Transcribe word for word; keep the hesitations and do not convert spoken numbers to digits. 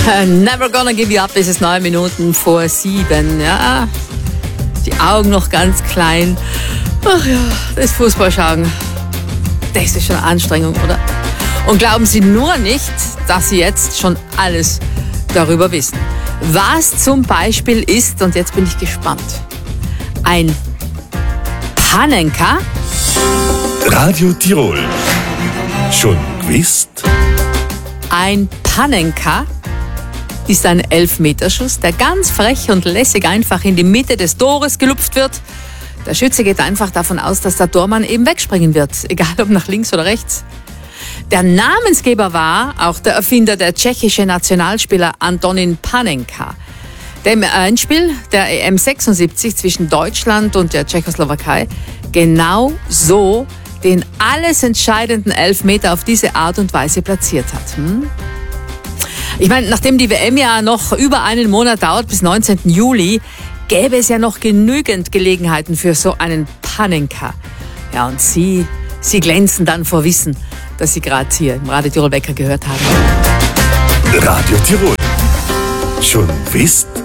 Never gonna give you up, es ist neun Minuten vor sieben. Ja, die Augen noch ganz klein. Ach ja, das Fußballschauen, das ist schon eine Anstrengung, oder? Und glauben Sie nur nicht, dass Sie jetzt schon alles darüber wissen. Was zum Beispiel ist, und jetzt bin ich gespannt, ein Panenka? Radio Tirol. Schon gewusst? Ein Panenka ist ein Elfmeterschuss, der ganz frech und lässig einfach in die Mitte des Tores gelupft wird. Der Schütze geht einfach davon aus, dass der Tormann eben wegspringen wird, egal ob nach links oder rechts. Der Namensgeber war auch der Erfinder, der tschechische Nationalspieler Antonín Panenka. Der im Endspiel der E M sechsundsiebzig zwischen Deutschland und der Tschechoslowakei genau so den alles entscheidenden Elfmeter auf diese Art und Weise platziert hat. Hm? Ich meine, nachdem die W M ja noch über einen Monat dauert, bis neunzehnten Juli, gäbe es ja noch genügend Gelegenheiten für so einen Panenka. Ja, und Sie, Sie glänzen dann vor Wissen, das Sie gerade hier im Radio Tirol Wecker gehört haben. Radio Tirol. Schon gewusst?